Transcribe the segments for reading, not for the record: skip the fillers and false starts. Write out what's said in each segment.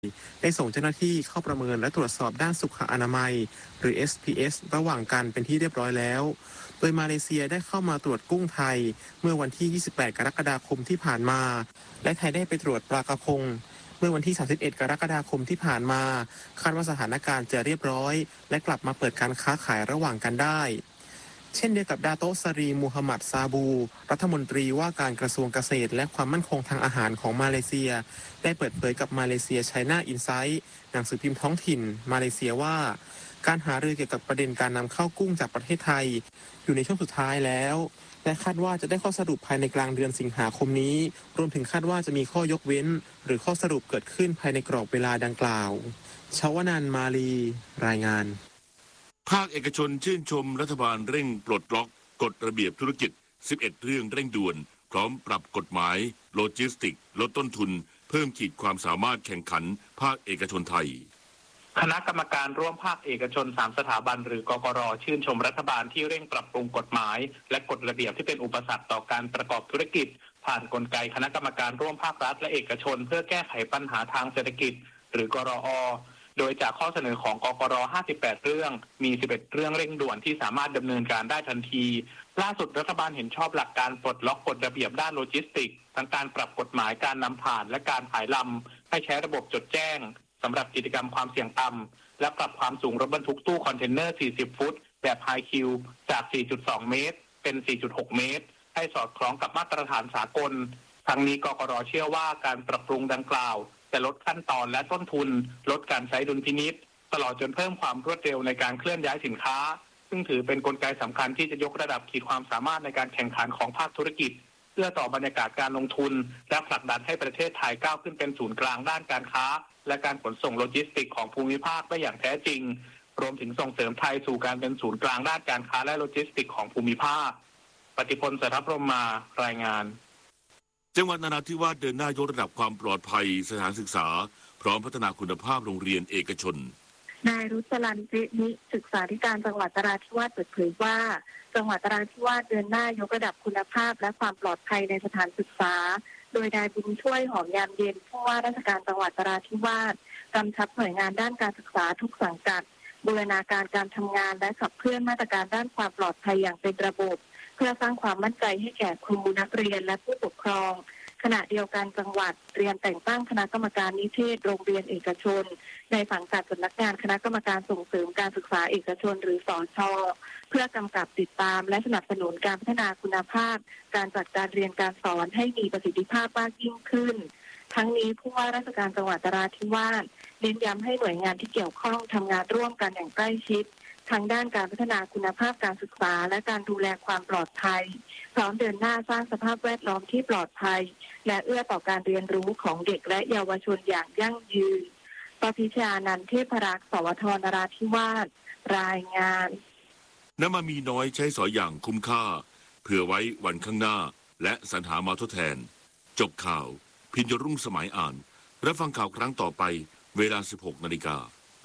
ได้ส่งเจ้าหน้าที่เข้าประเมินและตรวจสอบด้านสุขอนามัยหรือ SPS ระหว่างกันเป็นที่เรียบร้อยแล้วโดยมาเลเซียได้เข้ามาตรวจกุ้งไทยเมื่อวันที่ 28 กรกฎาคมที่ผ่านมาและไทยได้ไปตรวจปลากระพงเมื่อวันที่ 31 กรกฎาคมที่ผ่านมาคาดว่าสถานการณ์จะเรียบร้อยและกลับมาเปิดการค้าขายระหว่างกันได้เช่นเดียวกับดาโตสรีมูฮัมหมัดซาบูรัฐมนตรีว่าการกระทรวงเกษตรและความมั่นคงทางอาหารของมาเลเซียได้เปิดเผยกับมาเลเซีย China Insight หนังสือพิมพ์ท้องถิ่นมาเลเซียว่าการหารือเกี่ยวกับประเด็นการนำเข้ากุ้งจากประเทศไทยอยู่ในช่วงสุดท้ายแล้วและคาดว่าจะได้ข้อสรุปภายในกลางเดือนสิงหาคมนี้รวมถึงคาดว่าจะมีข้อยกเว้นหรือข้อสรุปเกิดขึ้นภายในกรอบเวลาดังกล่าวชวนันท์ มาลีรายงานภาคเอกชนชื่นชมรัฐบาลเร่งปลดล็อกกฎระเบียบธุรกิจ 11 เรื่องเร่งด่วนพร้อมปรับกฎหมายโลจิสติกลดต้นทุนเพิ่มขีดความสามารถแข่งขันภาคเอกชนไทยคณะกรรมการร่วมภาคเอกชน3สถาบันหรือกกร.ชื่นชมรัฐบาลที่เร่งปรับปรุงกฎหมายและกฎระเบียบที่เป็นอุปสรรคต่อการประกอบธุรกิจผ่านกลไกคณะกรรมการร่วมภาครัฐและเอกชนเพื่อแก้ไขปัญหาทางเศรษฐกิจหรือกรอ.โดยจากข้อเสนอของกกร. 58 เรื่องมี 11 เรื่องเร่งด่วนที่สามารถดำเนินการได้ทันทีล่าสุดรัฐบาลเห็นชอบหลักการปลดล็อกกฎระเบียบด้านโลจิสติกส์ทั้งการปรับกฎหมายการนำผ่านและการขายลำให้ใช้ระบบจดแจ้งสำหรับกิจกรรมความเสี่ยงต่ำและปรับความสูงรถบรรทุกตู้คอนเทนเนอร์ 40 ฟุตแบบไฮคิวจาก 4.2 เมตรเป็น 4.6 เมตรให้สอดคล้องกับมาตรฐานสากลทั้งนี้กกร.เชื่อว่าการปรับปรุงดังกล่าวจะลดขั้นตอนและต้นทุนลดการใช้ดุลพินิจตลอดจนเพิ่มความรวดเร็วในการเคลื่อนย้ายสินค้าซึ่งถือเป็นกลไกสำคัญที่จะยกระดับขีดความสามารถในการแข่งขันของภาคธุรกิจเพื่อต่อบรรยากาศการลงทุนและผลักดันให้ประเทศไทยก้าวขึ้นเป็นศูนย์กลางด้านการค้าและการขนส่งโลจิสติกส์ของภูมิภาคได้อย่างแท้จริงรวมถึงส่งเสริมไทยสู่การเป็นศูนย์กลางด้านการค้าและโลจิสติกส์ของภูมิภาคปฏิพล เสถียรพรหมารายงานจังหวัดนราธิวาสเดินหน้ายกระดับความปลอดภัยสถานศึกษาพร้อมพัฒนาคุณภาพโรงเรียนเอกชนนายรุษลันเจนิศึกษาธิการจังหวัดนราธิวาสเปิดเผยว่าจังหวัดนราธิวาสเดินหน้ายกระดับคุณภาพและความปลอดภัยในสถานศึกษาโดยนายบุญช่วยหอมยามเย็นผู้ว่าราชการจังหวัดนราธิวาสกำชับหน่วยงานด้านการศึกษาทุกสังกัดบูรณาการการทำงานและขับเคลื่อนมาตรการด้านความปลอดภัยอย่างเป็นระบบเพื่อสร้างความมั่นใจให้แก่ครูนักเรียนและผู้ปกครองขณะเดียวกันจังหวัดเตรียมแต่งตั้งคณะกรรมการนิเทศโรงเรียนเอกชนในสังกัดสำนักงานคณะกรรมการส่งเสริมการศึกษาเอกชนหรือสช.เพื่อกำกับติดตามและสนับสนุนการพัฒนาคุณภาพการจัดการเรียนการสอนให้มีประสิทธิภาพมากยิ่งขึ้นทั้งนี้ผู้ว่าราชการจังหวัดนราธิวาสเน้นย้ำให้หน่วยงานที่เกี่ยวข้องทำงานร่วมกันอย่างใกล้ชิดทางด้านการพัฒนาคุณภาพการศึกษาและการดูแลความปลอดภัยพร้อมเดินหน้าสร้างสภาพแวดล้อมที่ปลอดภัยและเอื้อต่อการเรียนรู้ของเด็กและเยาวชนอย่างยั่งยืนปพิชานันท์เทพรักษ์สวทนราธิวาสรายงานน้ำมันมีน้อยใช้สอยอย่างคุ้มค่าเผื่อไว้วันข้างหน้าและสรรหามาทดแทนจบข่าวพิญญรุ่งสมัยอ่านรับฟังข่าวครั้งต่อไปเวลา 16 นาฬิกา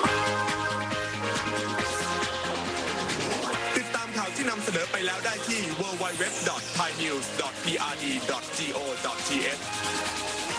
ติดตามข่าวที่นำเสนอไปแล้วได้ที่ www.thainews.prd.go.th